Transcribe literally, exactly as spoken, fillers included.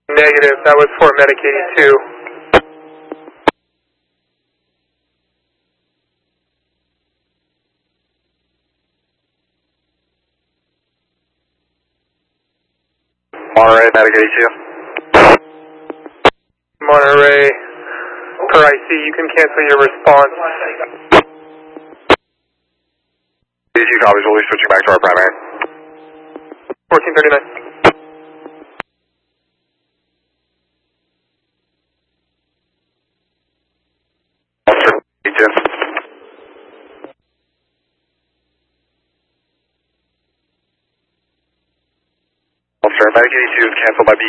Negative, that was for Medic eighty-two. Monterey, Medic eighty-two. Monterey, per I C, you can cancel your response. eighty-two copies, we'll be switching back to our primary. fourteen thirty-nine. Officer eighty-two. Officer, Medic eighty-two is canceled by B.